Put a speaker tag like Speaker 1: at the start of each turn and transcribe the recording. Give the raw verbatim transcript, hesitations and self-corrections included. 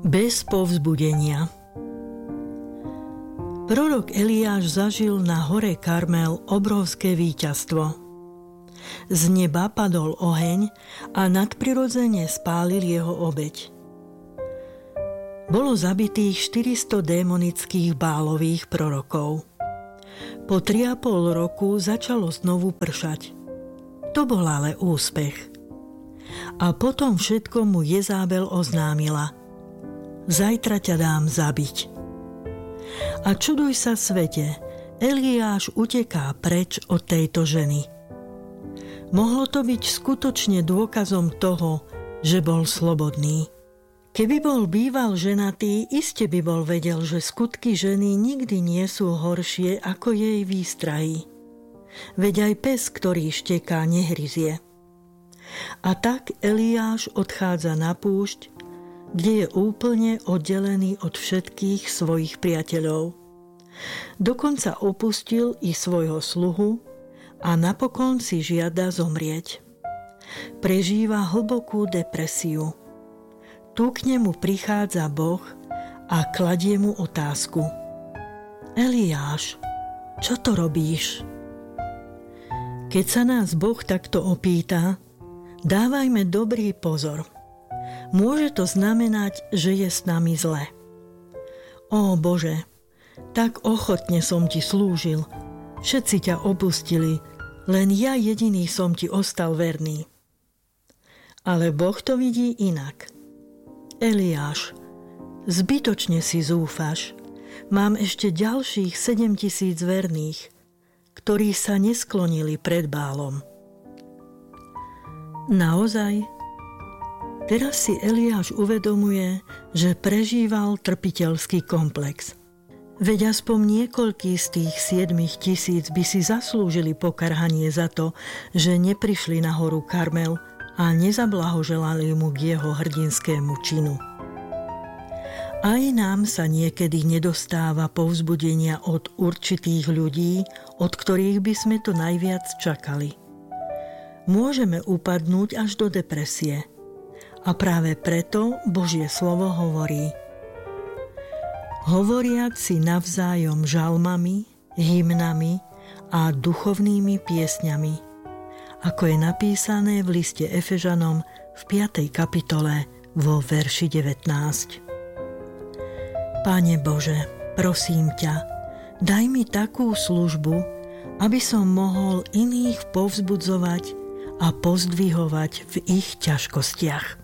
Speaker 1: Bez povzbudenia. Prorok Eliáš zažil na hore Karmel obrovské víťazstvo. Z neba padol oheň a nadprirodzene spálil jeho obeť. Bolo zabitých štyristo démonických Bálových prorokov. Po tri a pol roku začalo znovu pršať. To bol ale úspech. A potom všetko mu Jezábel oznámila: Zajtra ťa dám zabiť. A čuduj sa svete, Eliáš uteká preč od tejto ženy. Mohlo to byť skutočne dôkazom toho, že bol slobodný. Keby bol býval ženatý, iste by bol vedel, že skutky ženy nikdy nie sú horšie ako jej výstrahy. Veď aj pes, ktorý šteká, nehryzie. A tak Eliáš odchádza na púšť, kde je úplne oddelený od všetkých svojich priateľov. Dokonca opustil i svojho sluhu a napokon si žiada zomrieť. Prežíva hlbokú depresiu. Tu k nemu prichádza Boh a kladie mu otázku: Eliáš, čo to robíš? Keď sa nás Boh takto opýta, dávajme dobrý pozor. Môže to znamenať, že je s nami zle. Ó Bože, tak ochotne som ti slúžil. Všetci ťa opustili, len ja jediný som ti ostal verný. Ale Boh to vidí inak. Eliáš, zbytočne si zúfaš. Mám ešte ďalších sedem tisíc verných, ktorí sa nesklonili pred Bálom. Naozaj? Teraz si Eliáš uvedomuje, že prežíval trpiteľský komplex. Veď aspoň niekoľký z tých siedmich tisíc by si zaslúžili pokarhanie za to, že neprišli na horu Karmel a nezablahoželali mu k jeho hrdinskému činu. Aj nám sa niekedy nedostáva povzbudenia od určitých ľudí, od ktorých by sme to najviac čakali. Môžeme upadnúť až do depresie. A práve preto Božie slovo hovorí: hovoriac si navzájom žalmami, hymnami a duchovnými piesňami, ako je napísané v liste Efežanom v piatej kapitole vo verši devätnásť. Pane Bože, prosím ťa, daj mi takú službu, aby som mohol iných povzbudzovať a pozdvihovať v ich ťažkostiach.